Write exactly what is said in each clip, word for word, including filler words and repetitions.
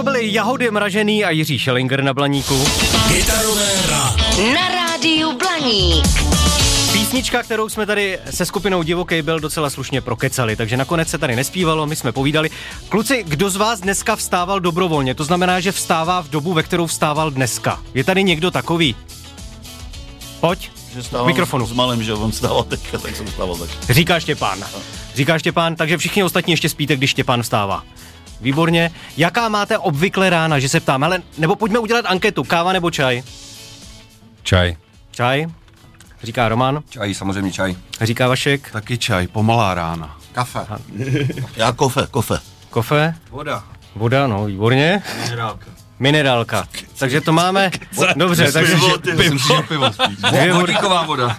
byly Jahody mražený a Jiří Schellinger na Blaníku. Gitarové ráno. Na rádiu Blaník. Písnička, kterou jsme tady se skupinou Divokej byl docela slušně prokecali, takže nakonec se tady nespívalo, my jsme povídali. Kluci, kdo z vás dneska vstával dobrovolně? To znamená, že vstává v dobu, ve kterou vstával dneska. Je tady někdo takový? Pojď, k mikrofonu. S malým, že on vstával teďka, tak jsem vstával taky. Říká Štěpán. Říká Štěpán, takže všichni ostatní ještě spíte, když Štěpán vstává. Výborně. Jaká máte obvykle rána, že se ptám, ale nebo pojďme udělat anketu, káva nebo čaj? Čaj. Čaj, říká Roman. Čaj, samozřejmě čaj. Říká Vašek. Taky čaj, pomalá rána. Kafe. Já kofe, kofe. Kofe. Voda. Voda, no, výborně. Minerálka. Minerálka. Takže to máme. Dobře, takže Pivo spíš. Vodíková voda.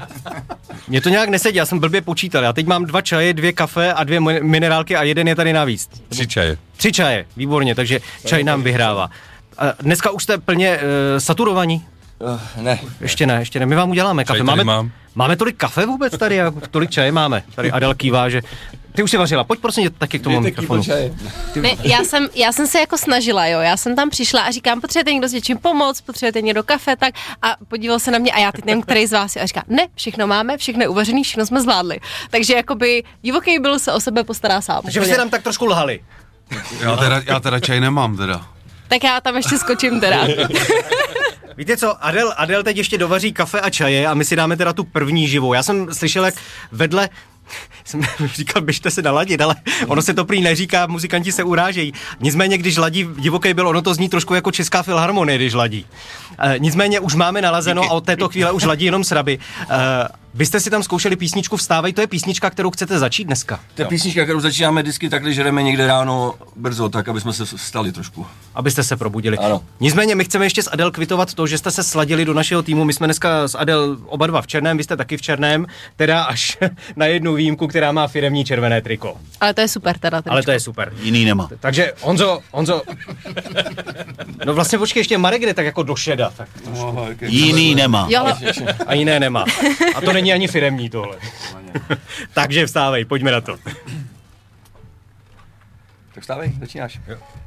Mně to nějak nesedí, já jsem blbě počítal. Já teď mám dva čaje, dvě kafe a dvě minerálky a jeden je tady navíc. Tři čaje. Tři čaje, výborně, takže čaj nám vyhrává. A dneska už jste plně uh, saturovaní? Uh, ne. Ještě ne, ještě ne. My vám uděláme kafe. Máme, mám. máme tolik kafe vůbec tady? A tolik čaje máme. Tady Adel kývá, že... Ty už si vařila, pojď prosím taky k tomu mikrofonu. Ne, já jsem, já jsem se jako snažila, jo, já jsem tam přišla a říkám, potřebujete někdo s něčím pomoct, potřebujete někdo kafe, tak a podíval se na mě a já teď nevím, který z vás je a říká, ne, všechno máme, všechno je uvařený, všechno jsme zvládli. Takže jakoby Divokej byl se o sebe postará sám. Takže vy jste tam tak trošku lhali. Já teda, já teda čaj nemám teda. Tak já tam ještě skočím teda. Víte co, Adel, Adel teď ještě dovaří kafe a čaje a my si dáme teda tu první živou. Já jsem slyšel, jak vedle jsem říkal, běžte se naladit, ale ono se to prý neříká, muzikanti se urážejí. Nicméně, když ladí Divokej byl, ono to zní trošku jako Česká filharmonie, když ladí. E, nicméně už máme nalazeno a od této chvíle už ladí jenom sraby. E, vy jste si tam zkoušeli písničku Vstávej, to je písnička, kterou chcete začít dneska. To je písnička, kterou začínáme vždycky takhle, že jdeme někde ráno brzo, tak aby jsme se vstali trošku. Abyste se probudili. Ano. Nicméně my chceme ještě s Adel kvitovat to, že jste se sladili do našeho týmu. My jsme dneska s Adel oba dva v černém, vy jste taky v černém, teda až na jednu výjimku, která má firemní červené triko. Ale to je super teda. Ale to je super. Jiný nemá. Takže Honzo, Honzo, no vlastně počkej, ještě Marek jde tak jako do šeda. Tak Jiný nemá. Jo, a jiné nemá. A to není ani firemní tohle. Takže vstávej, pojďme na to. Tak vstávej, začínáš. Jo.